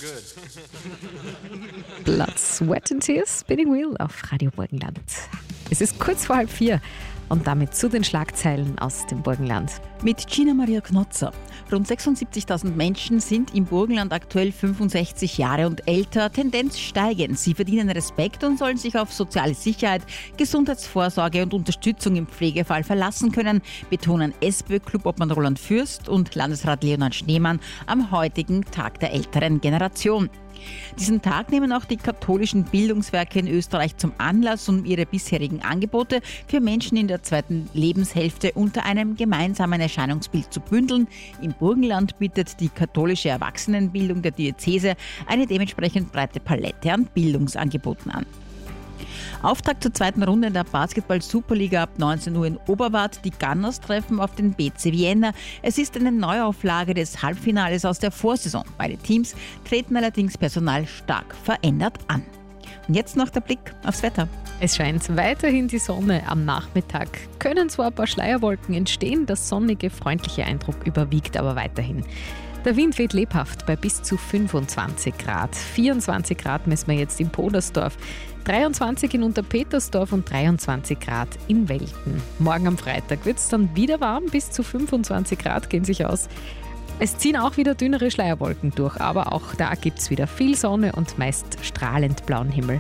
Blood, Sweat and Tears, Spinning Wheel auf Radio Burgenland. Es ist kurz vor 3:30 und damit zu den Schlagzeilen aus dem Burgenland. Mit Gina Maria Knotzer. Rund 76.000 Menschen sind im Burgenland aktuell 65 Jahre und älter, Tendenz steigend. Sie verdienen Respekt und sollen sich auf soziale Sicherheit, Gesundheitsvorsorge und Unterstützung im Pflegefall verlassen können, betonen SPÖ-Clubobmann Roland Fürst und Landesrat Leonhard Schneemann am heutigen Tag der älteren Generation. Diesen Tag nehmen auch die katholischen Bildungswerke in Österreich zum Anlass, um ihre bisherigen Angebote für Menschen in der zweiten Lebenshälfte unter einem gemeinsamen Erscheinungsbild zu bündeln. Im Burgenland bietet die katholische Erwachsenenbildung der Diözese eine dementsprechend breite Palette an Bildungsangeboten an. Auftakt zur zweiten Runde der Basketball-Superliga ab 19 Uhr in Oberwart. Die Gunners treffen auf den BC Vienna. Es ist eine Neuauflage des Halbfinales aus der Vorsaison. Beide Teams treten allerdings personalstark verändert an. Und jetzt noch der Blick aufs Wetter. Es scheint weiterhin die Sonne am Nachmittag. Können zwar ein paar Schleierwolken entstehen, der sonnige, freundliche Eindruck überwiegt aber weiterhin. Der Wind weht lebhaft bei bis zu 25 Grad. 24 Grad messen wir jetzt in Podersdorf, 23 in Unterpetersdorf und 23 Grad in Welten. Morgen am Freitag wird es dann wieder warm, bis zu 25 Grad gehen sich aus. Es ziehen auch wieder dünnere Schleierwolken durch, aber auch da gibt es wieder viel Sonne und meist strahlend blauen Himmel.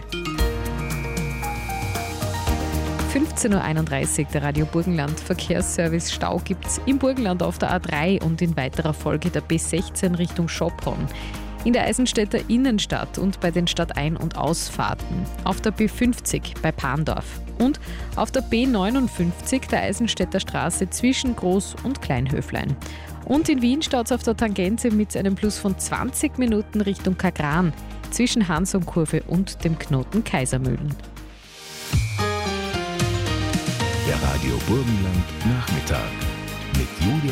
15.31 Uhr, der Radio Burgenland Verkehrsservice. Stau gibt's im Burgenland auf der A3 und in weiterer Folge der B16 Richtung Schopron. In der Eisenstädter Innenstadt und bei den Stadtein- und Ausfahrten. Auf der B50 bei Pandorf. Und auf der B59 der Eisenstädter Straße zwischen Groß- und Kleinhöflein. Und in Wien staut's auf der Tangente mit einem Plus von 20 Minuten Richtung Kagran zwischen Hansumkurve und dem Knoten Kaisermühlen. Der Radio Burgenland Nachmittag mit Julia